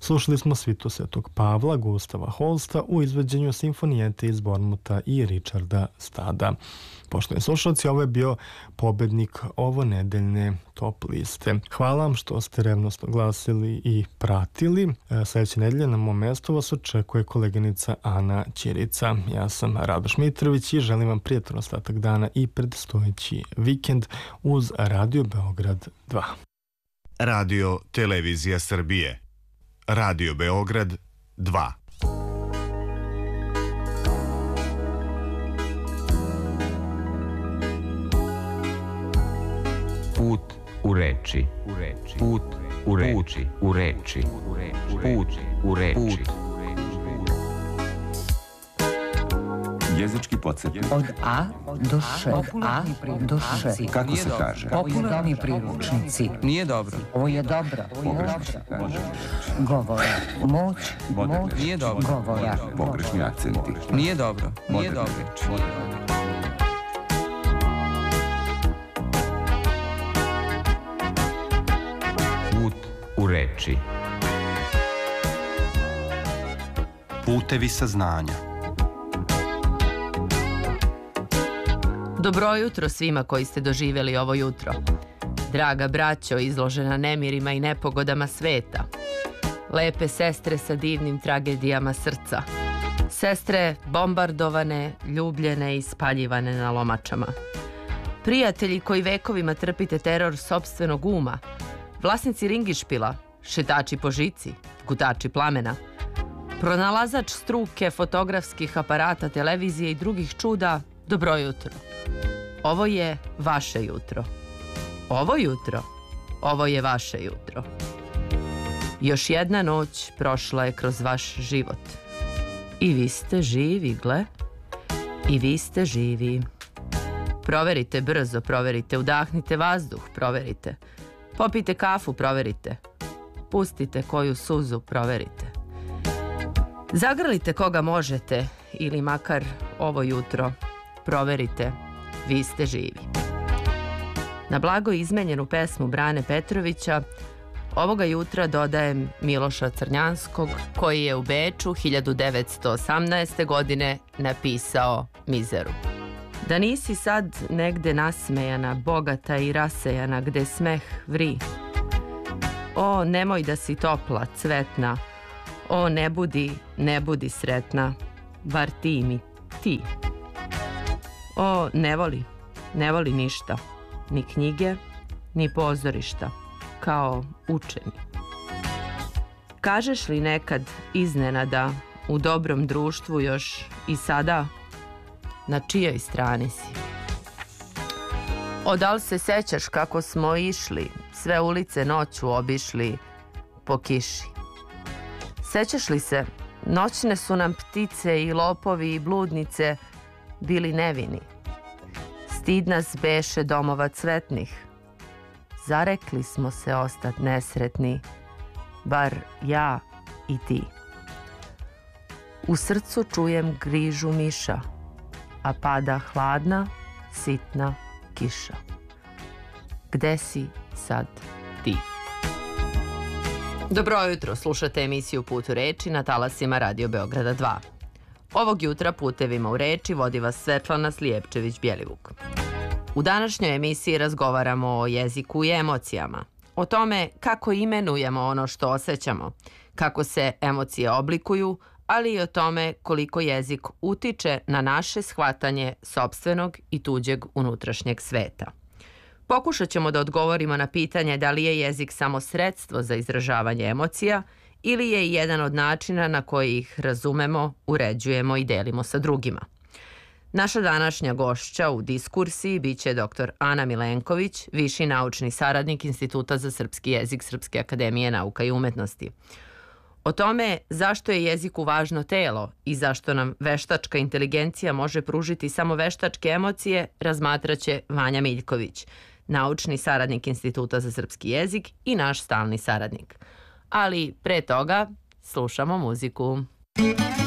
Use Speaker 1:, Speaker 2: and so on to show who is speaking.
Speaker 1: Slušali smo Svitu Svetog Pavla, Gustava Holsta u izvođenju simfonijete iz Bormuta i Richarda Stada. Poštovani slušalci, ovo je bio pobednik ovonedeljne top liste. Hvala vam što ste revnosno glasili i pratili. Sljedeće nedelje na mom mestu vas očekuje koleginica Ana Ćirica. Ja sam Radoš Mitrović i želim vam prijatan ostatak dana i predstojeći vikend uz Radio Beograd 2.
Speaker 2: Radio Televizija Srbije. Radio Beograd 2.
Speaker 3: Put u reči. Put u reči. U reči. Put u reči.
Speaker 4: Jezički podsjetnik.
Speaker 5: Od A do Š. Od A do Š.
Speaker 4: Kako se kaže?
Speaker 5: Popularni priručnici.
Speaker 3: Nije dobro.
Speaker 5: Ovo je dobro.
Speaker 4: Pogrešno se kaže.
Speaker 5: Govora. Moć.
Speaker 3: Nije dobro.
Speaker 5: Govora.
Speaker 4: Pogrešni akcenti.
Speaker 3: Nije dobro. Nije dobro. Put u reči.
Speaker 6: Putevi saznanja.
Speaker 7: Dobro jutro svima koji ste doživjeli ovo jutro. Draga braćo, izložena nemirima i nepogodama sveta. Lepe sestre sa divnim tragedijama srca. Sestre bombardovane, ljubljene i spaljivane na lomačama. Prijatelji koji vekovima trpite teror sopstvenog uma. Vlasnici ringišpila, šetači po žici, gutači plamena. Pronalazač struke, fotografskih aparata, televizije i drugih čuda, dobro jutro. Ovo je vaše jutro. Ovo jutro, ovo je vaše jutro. Još jedna noć prošla je kroz vaš život. I vi ste živi, gle. I vi ste živi. Proverite brzo, proverite, udahnite vazduh, proverite. Popite kafu, proverite. Pustite koju suzu, proverite. Zagrlite koga možete ili makar ovo jutro, proverite, vi ste živi. Na blago izmenjenu pesmu Brane Petrovića ovoga jutra dodajem Miloša Crnjanskog, koji je u Beču 1918. godine napisao Mizeru. Da nisi sad negde nasmejana, bogata i rasejana, gde smeh vri. O, nemoj da si topla, cvetna, o, ne budi sretna, bar ti mi, ti. O, ne voli ništa, ni knjige, ni pozorišta, kao učeni. Kažeš li nekad iznenada u dobrom društvu još i sada, na čijoj strani si? O, da li se sećaš kako smo išli, sve ulice noću obišli po kiši? Sećaš li se, noćne su nam ptice i lopovi i bludnice bili nevini. Stid nas beše domova cvetnih. Zarekli smo se ostat nesretni, bar ja i ti. U srcu čujem grižu miša, a pada hladna, sitna kiša. Gde si sad ti? Dobro jutro, slušate emisiju Put u reči na talasima Radio Beograda 2. Ovog jutra putevima u reči vodi vas Svetlana Slijepčević-Bjelivuk. U današnjoj emisiji razgovaramo o jeziku i emocijama, o tome kako imenujemo ono što osjećamo, kako se emocije oblikuju, ali i o tome koliko jezik utiče na naše shvatanje sopstvenog i tuđeg unutrašnjeg sveta. Pokušat ćemo da odgovorimo na pitanje da li je jezik samo sredstvo za izražavanje emocija ili je jedan od načina na koji ih razumemo, uređujemo i delimo sa drugima. Naša današnja gošća u diskursiji biće dr. Ana Milenković, viši naučni saradnik Instituta za srpski jezik Srpske akademije nauka i umetnosti. O tome zašto je jeziku važno telo i zašto nam veštačka inteligencija može pružiti samo veštačke emocije razmatraće Vanja Miljković, naučni saradnik Instituta za srpski jezik i naš stalni saradnik. Ali pre toga slušamo muziku.